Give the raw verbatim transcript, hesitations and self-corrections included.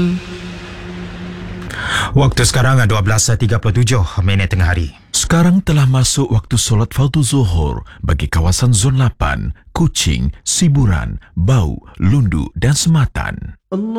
Waktu sekarang dua belas tiga puluh tujuh minit tengah hari. Sekarang telah masuk waktu solat fardu zuhur bagi kawasan Zon lapan, Kuching, Siburan, Bau, Lundu dan Sematan.